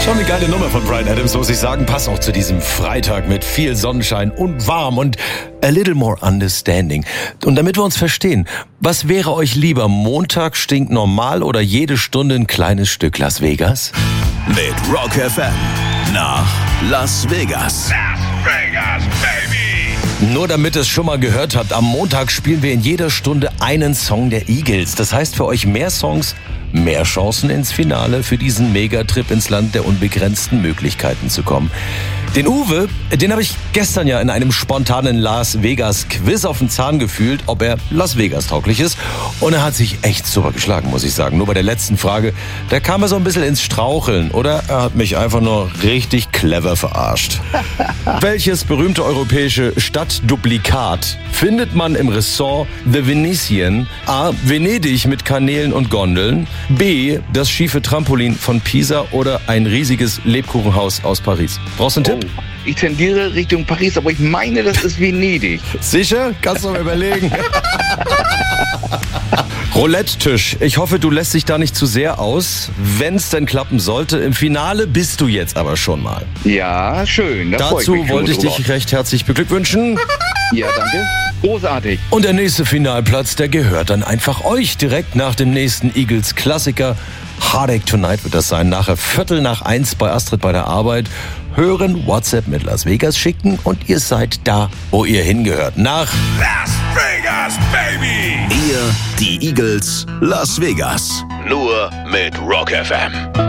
Schon eine geile Nummer von Bryan Adams, muss ich sagen. Passt auch zu diesem Freitag mit viel Sonnenschein und warm und a little more understanding. Und damit wir uns verstehen, was wäre euch lieber, Montag stinkt normal oder jede Stunde ein kleines Stück Las Vegas? Mit Rock FM nach Las Vegas. Las Vegas, baby! Nur damit ihr es schon mal gehört habt, am Montag spielen wir in jeder Stunde einen Song der Eagles. Das heißt für euch mehr Songs, mehr Chancen ins Finale, für diesen Megatrip ins Land der unbegrenzten Möglichkeiten zu kommen. Den Uwe, den habe ich gestern ja in einem spontanen Las Vegas Quiz auf den Zahn gefühlt, ob er Las Vegas tauglich ist. Und er hat sich echt super geschlagen, muss ich sagen. Nur bei der letzten Frage, da kam er so ein bisschen ins Straucheln. Oder er hat mich einfach nur richtig clever verarscht. Welches berühmte europäische Stadtduplikat findet man im Ressort The Venetian? A. Venedig mit Kanälen und Gondeln. B. Das schiefe Trampolin von Pisa oder ein riesiges Lebkuchenhaus aus Paris. Brauchst du einen Tipp? Ich tendiere Richtung Paris, aber ich meine, das ist Venedig. Sicher? Kannst du mal überlegen. Roulette-Tisch. Ich hoffe, du lässt dich da nicht zu sehr aus. Wenn es denn klappen sollte, im Finale bist du jetzt aber schon mal. Ja, schön. Da freu Dazu mich schon wollte ich drüber. dich recht herzlich beglückwünschen. Ja, danke. Großartig. Und der nächste Finalplatz, der gehört dann einfach euch. Direkt nach dem nächsten Eagles-Klassiker. Heartache Tonight wird das sein. Nachher 1:15 bei Astrid bei der Arbeit. Hören, WhatsApp mit Las Vegas schicken und ihr seid da, wo ihr hingehört. Nach Las Vegas, baby! Ihr, die Eagles, Las Vegas. Nur mit Rock FM.